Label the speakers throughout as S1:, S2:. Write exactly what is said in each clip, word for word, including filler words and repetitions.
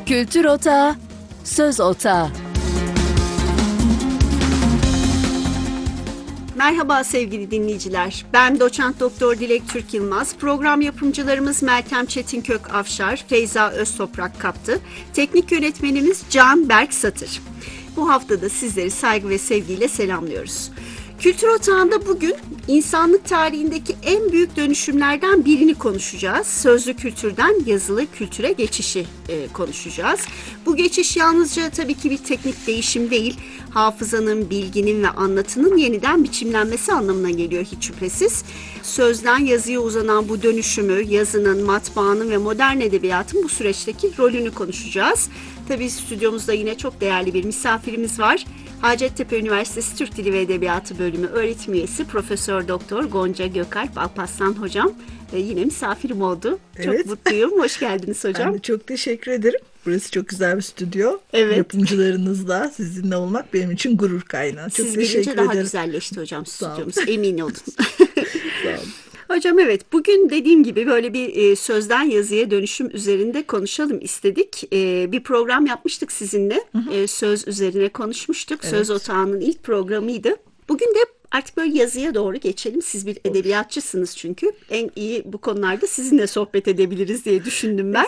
S1: Kültür Otağı, Söz Otağı.
S2: Merhaba sevgili dinleyiciler. Ben Doçent Doktor Dilek Türk Yılmaz. Program yapımcılarımız Meltem Çetinkök Afşar, Feyza Öztoprak Kaptı. Teknik yönetmenimiz Can Berk Satır. Bu haftada sizleri saygı ve sevgiyle selamlıyoruz. Kültür Otağı'nda bugün insanlık tarihindeki en büyük dönüşümlerden birini konuşacağız. Sözlü kültürden yazılı kültüre geçişi e, konuşacağız. Bu geçiş yalnızca tabii ki bir teknik değişim değil, hafızanın, bilginin ve anlatının yeniden biçimlenmesi anlamına geliyor hiç şüphesiz. Sözden yazıya uzanan bu dönüşümü, yazının, matbaanın ve modern edebiyatın bu süreçteki rolünü konuşacağız. Tabii stüdyomuzda yine çok değerli bir misafirimiz var. Hacettepe Üniversitesi Türk Dili ve Edebiyatı Bölümü öğretim üyesi Profesör Doktor Gonca Gökalp Alparslan hocam e, yine misafirim oldu.
S3: Evet.
S2: Çok mutluyum. Hoş geldiniz hocam.
S3: Ben de çok teşekkür ederim. Burası çok güzel bir stüdyo.
S2: Evet.
S3: Yapımcılarınızla sizinle olmak benim için gurur kaynağı. Çok
S2: Siz
S3: teşekkür
S2: gelince
S3: ederim.
S2: daha güzelleşti hocam stüdyomuz. Emin olun.
S3: Sağ olun.
S2: Hocam evet, bugün dediğim gibi böyle bir e, sözden yazıya dönüşüm üzerinde konuşalım istedik. E, bir program yapmıştık sizinle.
S3: Hı hı.
S2: E, söz üzerine konuşmuştuk.
S3: Evet.
S2: Söz Otağı'nın ilk programıydı. Bugün de artık böyle yazıya doğru geçelim. Siz bir edebiyatçısınız çünkü. En iyi bu konularda sizinle sohbet edebiliriz diye düşündüm ben.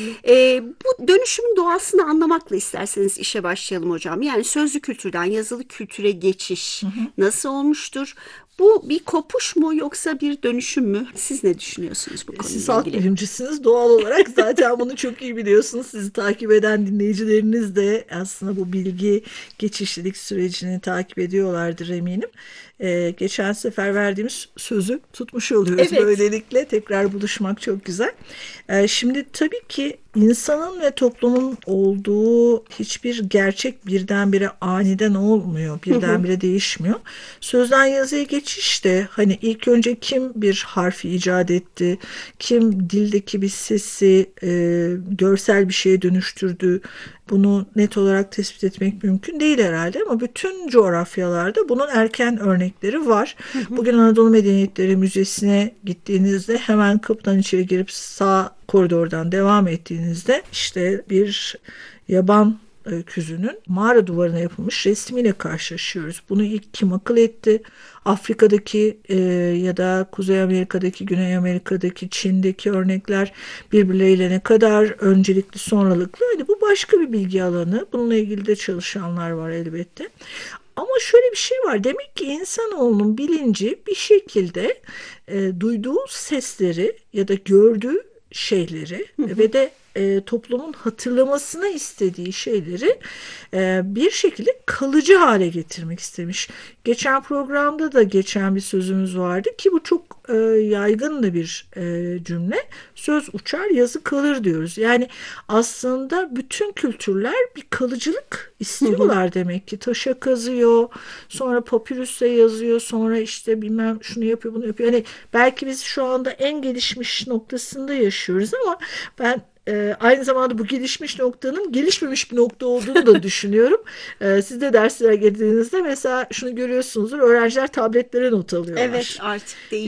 S2: E, bu dönüşümün doğasını anlamakla isterseniz işe başlayalım hocam. Yani sözlü kültürden yazılı kültüre geçiş
S3: Hı hı.
S2: nasıl olmuştur? Bu bir kopuş mu yoksa bir dönüşüm mü? Siz ne düşünüyorsunuz bu konuyla
S3: Siz halk
S2: ilgili?
S3: bilimcisiniz. Doğal olarak zaten bunu çok iyi biliyorsunuz. Sizi takip eden dinleyicileriniz de aslında bu bilgi geçişlilik sürecini takip ediyorlardır eminim. Ee, geçen sefer verdiğimiz sözü tutmuş oluyoruz.
S2: Evet.
S3: Böylelikle tekrar buluşmak çok güzel. Ee, şimdi tabii ki insanın ve toplumun olduğu hiçbir gerçek birdenbire aniden olmuyor. Birdenbire değişmiyor. Sözden yazıya geçiş de hani ilk önce kim bir harfi icat etti, kim dildeki bir sesi e, görsel bir şeye dönüştürdü, bunu net olarak tespit etmek mümkün değil herhalde ama bütün coğrafyalarda bunun erken örnekleri var. Bugün Anadolu Medeniyetleri Müzesi'ne gittiğinizde hemen kapıdan içeri girip sağ koridordan devam ettiğinizde işte bir yaban öküzünün mağara duvarına yapılmış resmiyle karşılaşıyoruz. Bunu ilk kim akıl etti? Afrika'daki e, ya da Kuzey Amerika'daki, Güney Amerika'daki, Çin'deki örnekler birbirleriyle ne kadar öncelikli, sonralıklı. Hani bu başka bir bilgi alanı. Bununla ilgili de çalışanlar var elbette. Ama şöyle bir şey var. Demek ki insanoğlunun bilinci bir şekilde e, duyduğu sesleri ya da gördüğü şeyleri ve de e, toplumun hatırlamasını istediği şeyleri e, bir şekilde kalıcı hale getirmek istemiş. Geçen programda da geçen bir sözümüz vardı ki bu çok e, yaygın da bir e, cümle. Söz uçar, yazı kalır diyoruz. Yani aslında bütün kültürler bir kalıcılık istiyorlar demek ki. Taşa kazıyor, sonra papirüse yazıyor, sonra işte bilmem şunu yapıyor, bunu yapıyor. Hani belki biz şu anda en gelişmiş noktasında yaşıyoruz ama ben Ee, aynı zamanda bu gelişmiş noktanın gelişmemiş bir nokta olduğunu da düşünüyorum. Ee, siz de derslere girdiğinizde mesela şunu görüyorsunuzdur. Öğrenciler tabletlere not alıyorlar.
S2: Evet, artık değişti.